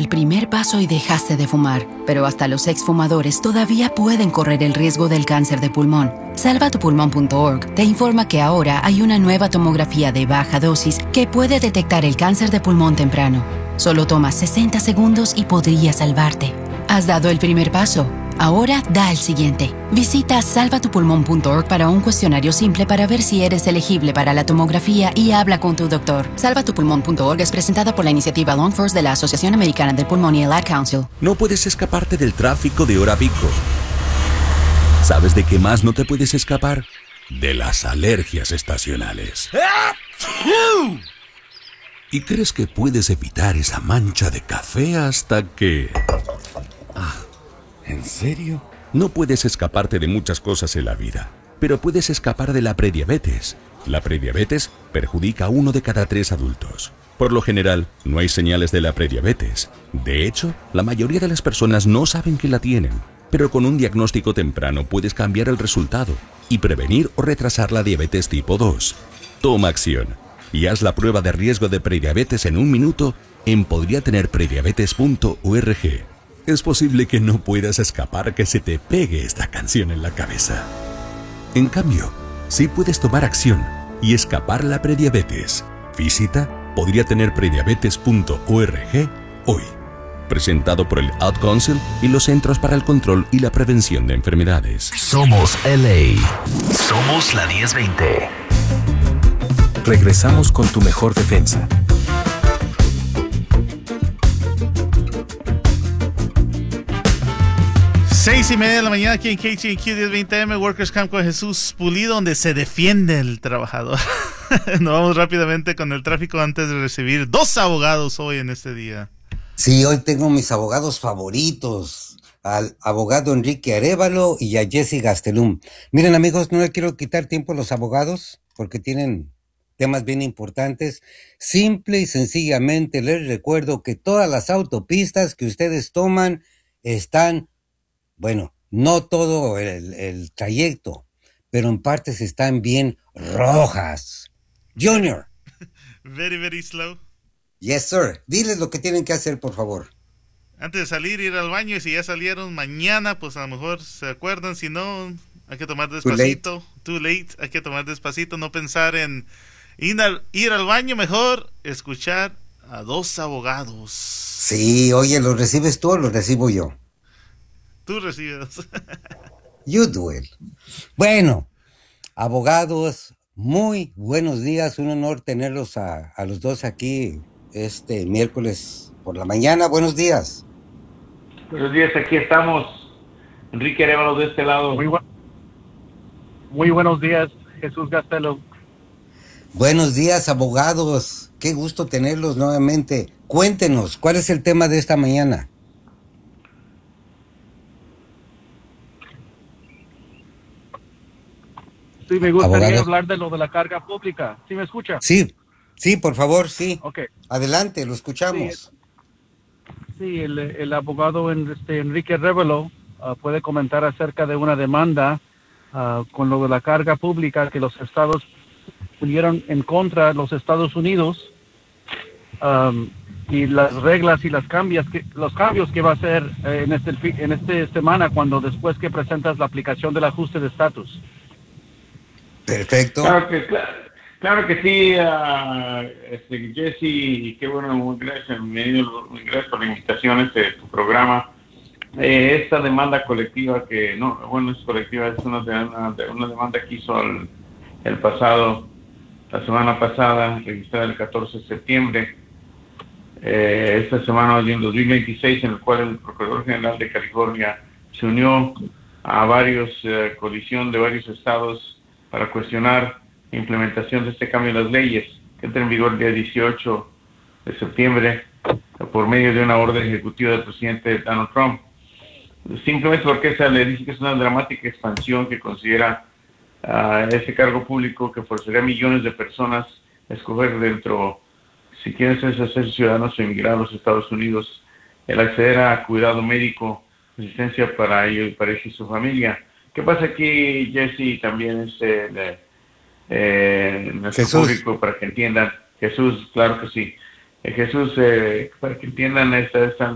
el primer paso y dejaste de fumar, pero hasta los exfumadores todavía pueden correr el riesgo del cáncer de pulmón. Salvatupulmón.org te informa que ahora hay una nueva tomografía de baja dosis que puede detectar el cáncer de pulmón temprano. Solo toma 60 segundos y podría salvarte. ¿Has dado el primer paso? Ahora da el siguiente. Visita salvatupulmón.org para un cuestionario simple para ver si eres elegible para la tomografía y habla con tu doctor. Salvatupulmón.org es presentada por la iniciativa Lung First de la Asociación Americana del Pulmón y el Ad Council. No puedes escaparte del tráfico de hora pico. ¿Sabes de qué más no te puedes escapar? De las alergias estacionales. ¿Y crees que puedes evitar esa mancha de café hasta que... ¿En serio? No puedes escaparte de muchas cosas en la vida, pero puedes escapar de la prediabetes. La prediabetes perjudica a 1 de cada 3 adultos. Por lo general, no hay señales de la prediabetes. De hecho, la mayoría de las personas no saben que la tienen. Pero con un diagnóstico temprano puedes cambiar el resultado y prevenir o retrasar la diabetes tipo 2. Toma acción y haz la prueba de riesgo de prediabetes en 1 minuto en podriatenerprediabetes.org. Es posible que no puedas escapar que se te pegue esta canción en la cabeza. En cambio, sí puedes tomar acción y escapar la prediabetes. Visita podriatenerprediabetes.org hoy. Presentado por el Ad Council y los Centros para el Control y la Prevención de Enfermedades. Somos LA. Somos la 1020. Regresamos con tu mejor defensa. 6:30 de la mañana aquí en KTNQ 1020M, Workers Camp con Jesús Pulido, donde se defiende el trabajador. Nos vamos rápidamente con el tráfico antes de recibir 2 abogados hoy en este día. Sí, hoy tengo mis abogados favoritos, al abogado Enrique Arévalo y a Jesse Gastelum. Miren, amigos, no le quiero quitar tiempo a los abogados porque tienen temas bien importantes. Simple y sencillamente les recuerdo que todas las autopistas que ustedes toman están, bueno, no todo el trayecto, pero en partes están bien rojas. Junior. Very, very slow. Yes, sir. Diles lo que tienen que hacer, por favor. Antes de salir, ir al baño, y si ya salieron mañana, pues a lo mejor se acuerdan. Si no, hay que tomar despacito. Too late. Hay que tomar despacito, no pensar en ir al baño, mejor escuchar a 2 abogados. Sí, oye, ¿los recibes tú o los recibo yo? Tú recibes. You do it. Bueno, abogados, muy buenos días. Un honor tenerlos a los dos aquí este miércoles por la mañana. Buenos días. Buenos días, aquí estamos. Enrique Arévalo de este lado. Muy buenos días, Jesús Gastelo. Buenos días, abogados. Qué gusto tenerlos nuevamente. Cuéntenos, ¿cuál es el tema de esta mañana? Sí, me gustaría Abogados. hablar de lo de la carga pública. ¿Sí me escucha? Sí, por favor, sí. Okay. Adelante, lo escuchamos. Sí, el abogado Enrique Arévalo puede comentar acerca de una demanda con lo de la carga pública que los estados pusieron en contra de los Estados Unidos y las reglas y los cambios que va a hacer en esta semana después que presentas la aplicación del ajuste de estatus. Perfecto. Claro que sí, Jesse, y qué bueno, gracias por la invitación a tu programa. Esta demanda colectiva es colectiva, es una demanda que hizo la semana pasada, registrada el 14 de septiembre, esta semana en 2026, en el cual el Procurador General de California se unió a coalición de varios estados para cuestionar la implementación de este cambio en las leyes, que entra en vigor el día 18 de septiembre por medio de una orden ejecutiva del presidente Donald Trump. Simplemente porque esa le dice que es una dramática expansión que considera ese cargo público que forzaría a millones de personas a escoger si quieren ser ciudadanos o emigrar a los Estados Unidos, el acceder a cuidado médico, asistencia para ellos y su familia. ¿Qué pasa aquí, Jesse? También nuestro público, para que entiendan. Jesús, claro que sí. Jesús, para que entiendan esta